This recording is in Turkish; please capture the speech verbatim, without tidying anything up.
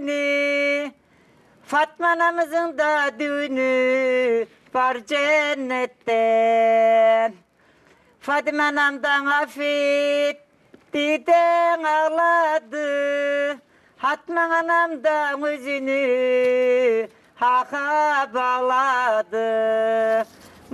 Ni, Fatma anamızın da düğünü var cennetten. Fatma anamdan afet diden ağladı. Fatma anamdan özünü haka bağladı.